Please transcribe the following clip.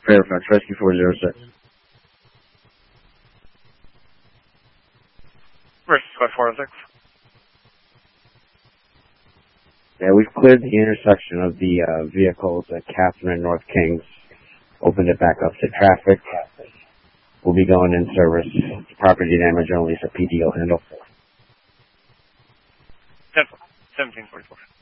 Fairfax, Rescue 406. Rescue 406. Yeah, we've cleared the intersection of the vehicles at Catherine and North Kings. Opened it back up to traffic. We'll be going in service. Property damage only, so PD will handle. 10-1744.